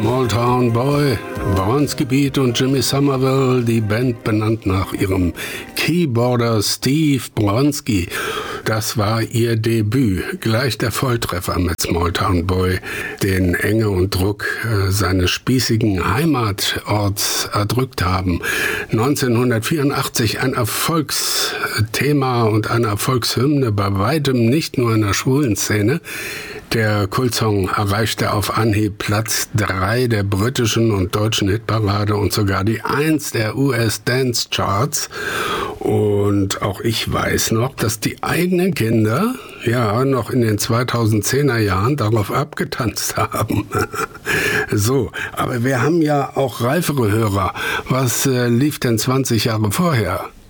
Small Town Boy, Bronski Beat und Jimmy Somerville, die Band benannt nach ihrem Keyboarder Steve Bronski. Das war ihr Debüt, gleich der Volltreffer mit Small Town Boy, den Enge und Druck seines spießigen Heimatorts erdrückt haben. 1984 ein Erfolgsthema und eine Erfolgshymne, bei weitem nicht nur in der schwulen Szene. Der Kultsong erreichte auf Anhieb Platz 3 der britischen und deutschen Hitparade und sogar die 1 der US Dance Charts. Und auch ich weiß noch, dass die eigenen Kinder noch in den 2010er Jahren darauf abgetanzt haben. So, aber wir haben ja auch reifere Hörer. Was lief denn 20 Jahre vorher?